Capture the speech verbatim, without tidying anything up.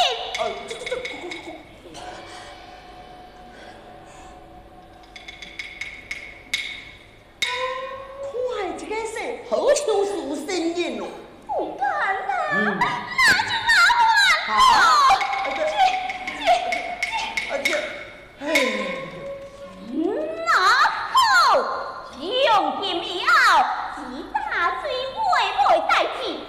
好像是声音咯， 不敢啦， 嗯那就麻烦了。 这这这，哎， 那好，用金以后，几大水会不会代替？